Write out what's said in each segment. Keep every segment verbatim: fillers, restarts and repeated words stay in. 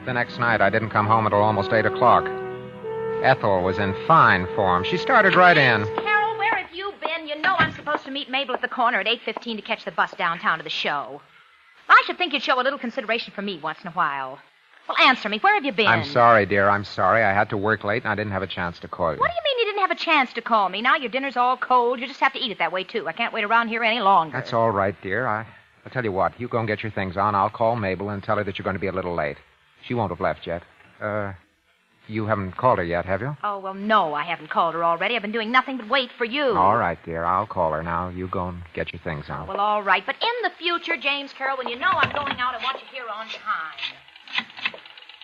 The next night, I didn't come home until almost eight o'clock. Ethel was in fine form. She started right in. Carol, where have you been? You know I'm supposed to meet Mabel at the corner at eight fifteen to catch the bus downtown to the show. I should think you'd show a little consideration for me once in a while. Well, answer me. Where have you been? I'm sorry, dear. I'm sorry. I had to work late, and I didn't have a chance to call you. What do you mean you didn't have a chance to call me? Now your dinner's all cold. You just have to eat it that way, too. I can't wait around here any longer. That's all right, dear. I, I'll tell you what. You go and get your things on. I'll call Mabel and tell her that you're going to be a little late. She won't have left yet. Uh, you haven't called her yet, have you? Oh, well, no, I haven't called her already. I've been doing nothing but wait for you. All right, dear. I'll call her now. You go and get your things on. Well, all right. But in the future, James Carroll, when you know I'm going out, I want you here on time.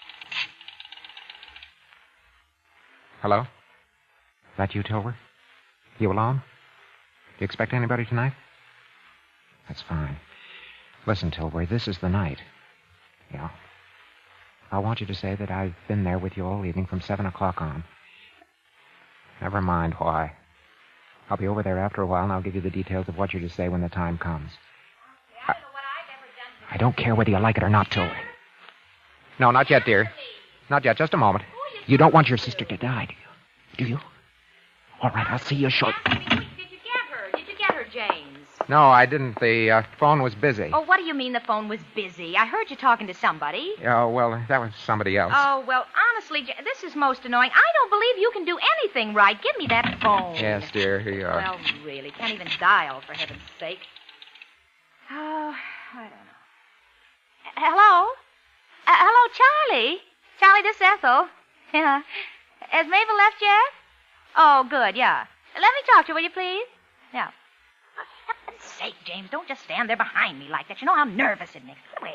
Hello? That you, Tilbury? You alone? Do you expect anybody tonight? That's fine. Listen, Tilbury, this is the night. Yeah. I want you to say that I've been there with you all evening from seven o'clock on. Never mind why. I'll be over there after a while, and I'll give you the details of what you're to say when the time comes. I, I don't care whether you like it or not, Tilbury. No, not yet, dear. Not yet. Just a moment. You don't want your sister to die, do you? Do you? All right, I'll see you shortly. Did you get her? Did you get her, James? No, I didn't. The uh, phone was busy. Oh, what do you mean the phone was busy? I heard you talking to somebody. Oh, well, that was somebody else. Oh, well, honestly, J- this is most annoying. I don't believe you can do anything right. Give me that phone. Yes, dear, here you are. Well, really, can't even dial, for heaven's sake. Oh, I don't know. Uh, hello? Uh, hello, Charlie? Charlie, this is Ethel. Yeah. Has Mabel left yet? Oh, good, yeah. Let me talk to her, will you, please? Yeah. For heaven's sake, James, don't just stand there behind me like that. You know how nervous it makes me. Get away.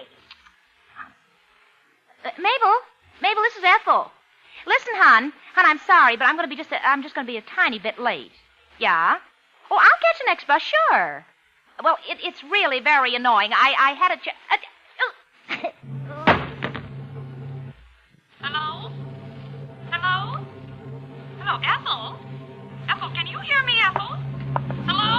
Uh, Mabel? Mabel, this is Ethel. Listen, hon. Hon, I'm sorry, but I'm going to be just a, I'm just going to be a tiny bit late. Yeah? Oh, I'll catch the next bus, sure. Well, it, it's really very annoying. I, I had a... Ch- uh, Hello? Hello? Hello, Ethel? Ethel, can you hear me, Ethel? Hello?